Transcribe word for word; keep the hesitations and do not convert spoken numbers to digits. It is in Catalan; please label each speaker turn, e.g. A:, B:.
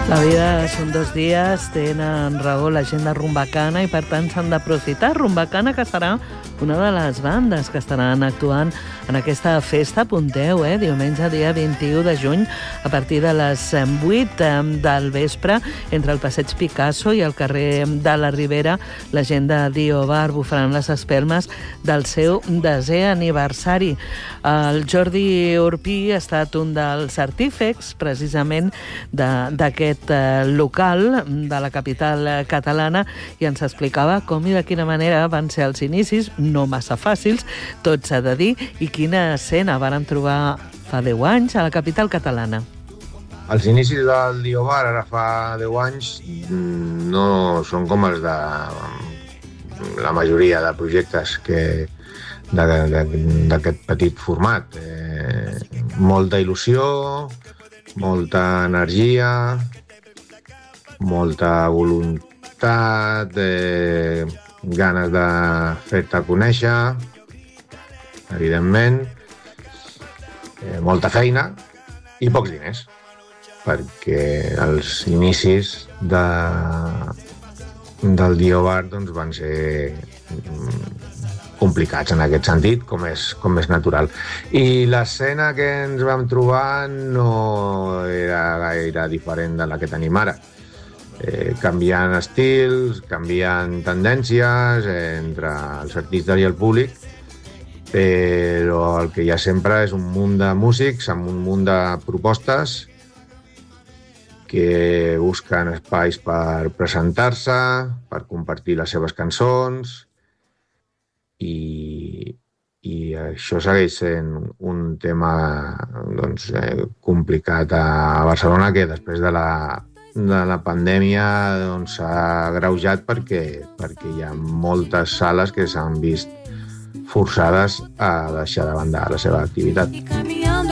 A: La vida són dos dies, tenen raó la gent de Rumbacana i per tant s'han d'aprofitar. Rumbacana, que serà una de les bandes que estaran actuant en aquesta festa, apunteu, eh? diumenge dia vint-i-u de juny a partir de les vuit del vespre entre el Passeig Picasso i el carrer de la Ribera. La gent de Dio Bar bufaran les espelmes del seu desè aniversari. El Jordi Urpí ha estat un dels artífecs precisament d'aquest local de la capital catalana i ens explicava com i de quina manera van ser els inicis, no massa fàcils, tot s'ha de dir, i quina escena varen trobar fa deu anys a la capital catalana.
B: Els inicis del Dio Bar, ara fa deu anys, no són com els de la majoria de projectes que d'aquest petit format. Eh, molta il·lusió, molta energia, molta voluntat, eh, ganes de fer-te conèixer, evidentment, eh, molta feina i pocs diners, perquè els inicis de, del Dio Bar doncs, van ser complicats en aquest sentit, com és, com és natural. I l'escena que ens vam trobar no era gaire diferent de la que tenim ara. Eh, canviant estils, canviant tendències eh, entre els artistes i el públic, però el que hi ha sempre és un munt de músics amb un munt de propostes que busquen espais per presentar-se, per compartir les seves cançons, i, i això segueix sent un tema doncs, eh, complicat a Barcelona, que després de la de la pandèmia doncs, s'ha agreujat perquè, perquè hi ha moltes sales que s'han vist forçades a deixar de banda la seva activitat.